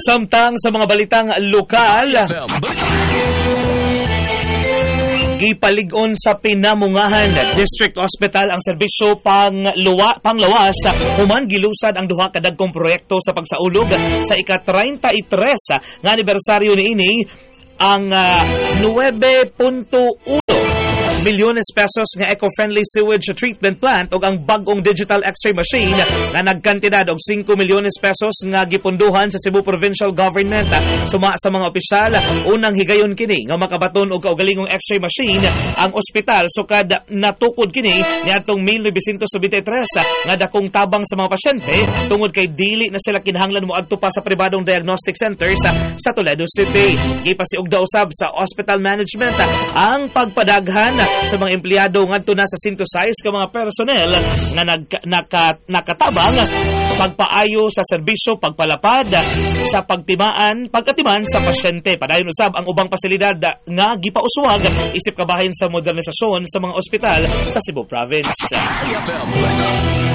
Samtang sa mga balitang lokal, gipalig-on sa Pinamungahan District Hospital ang serbisyo panglawas human gilusad ang duha ka dagkong proyekto sa pagsaulog sa ika-33 nga anibersaryo niini ang 9.1 milyones pesos nga eco-friendly sewage treatment plant ug ang bag-ong digital x-ray machine nga nagkantidad og 5 milyones pesos nga gipunduhan sa Cebu Provincial Government. Suma sa mga opisyal, unang higayon kini nga makabaton og kaugalingong x-ray machine ang ospital sukad natukod kini niadtong 1993 nga dakong tabang sa mga pasyente tungod kay dili na sila kinahanglan moadto pa sa pribadong diagnostic centers sa Toledo City. Gipasiugda usab sa hospital management ang pagpadaghan sa mga empleyado ngadto na sa 106 ka mga personnel nga nakatabang pagpaayo sa serbisyo, pagpalapad sa pagkatiman sa pasyente. Padayon usab ang ubang pasilidad nga gipauswag isip kabahin sa modernisasyon sa mga ospital sa Cebu Province.